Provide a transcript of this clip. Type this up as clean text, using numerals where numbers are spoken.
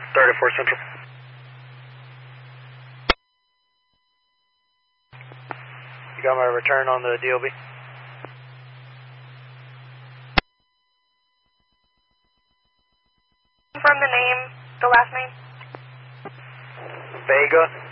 34 Central. You got my return on the DOB? From the name, the last name? Vega.